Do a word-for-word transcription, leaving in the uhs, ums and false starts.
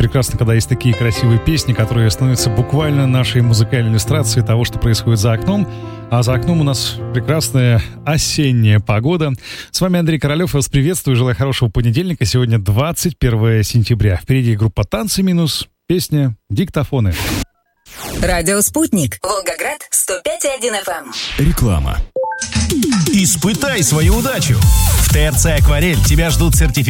прекрасно, когда есть такие красивые песни, которые становятся буквально нашей музыкальной иллюстрацией того, что происходит за окном. А за окном у нас прекрасная осенняя погода. С вами Андрей Королёв, я вас приветствую, желаю хорошего понедельника. Сегодня двадцать первое сентября. Впереди группа «Танцы минус», песня «Диктофоны». Радио «Спутник». Волгоград, сто пять и один эф эм. Реклама. Испытай свою удачу. В ТРЦ «Акварель» тебя ждут сертификаты